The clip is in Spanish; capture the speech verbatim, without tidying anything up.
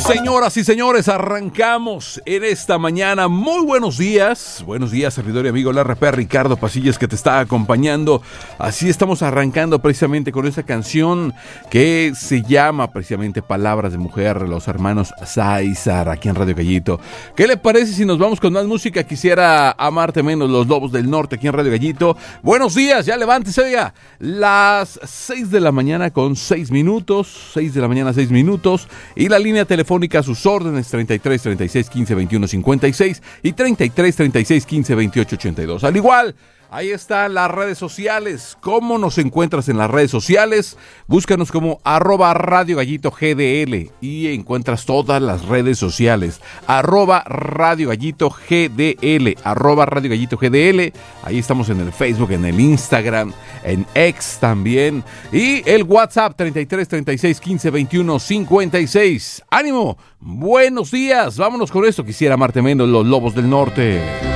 Señoras y señores, arrancamos en esta mañana. Muy buenos días. Buenos días, servidor y amigo, el R P Ricardo Pasillas, que te está acompañando. Así estamos arrancando precisamente con esta canción que se llama precisamente Palabras de Mujer, los hermanos Sáizar, aquí en Radio Gallito. ¿Qué le parece si nos vamos con más música? Quisiera amarte menos, los Lobos del Norte, aquí en Radio Gallito. Buenos días, ya levántese, oiga. Las seis de la mañana con seis minutos. seis de la mañana, seis minutos. Y la línea telefónica a sus órdenes, treinta y tres, treinta y seis, quince, veintiuno, cincuenta y seis y treinta y tres, treinta y seis, quince, veintiocho, ochenta y dos. Al igual, ahí están las redes sociales. ¿Cómo nos encuentras en las redes sociales? Búscanos como arroba Radio Gallito G D L y encuentras todas las redes sociales. Arroba Radio Gallito G D L, arroba Radio Gallito G D L. Ahí estamos en el Facebook, en el Instagram, en X también. Y el WhatsApp treinta y tres, treinta y seis, quince, veintiuno, cincuenta y seis. ¡Ánimo! Buenos días. Vámonos con esto. Quisiera amarte menos, los Lobos del Norte.